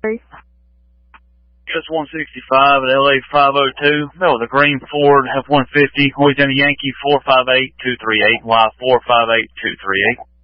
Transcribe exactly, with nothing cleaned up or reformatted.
U S one sixty-five at L A five oh two. That was a green Ford F one fifty. Louisiana Yankee four five eight two three eight. Y four five eight two three eight.